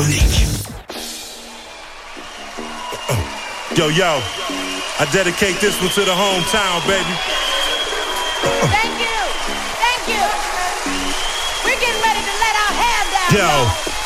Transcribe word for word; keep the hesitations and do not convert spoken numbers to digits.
Symphonique. Yo, yo, I dedicate this one to the hometown, baby. Thank you, thank you. We're getting ready to let our hair down. Yo. Y'all.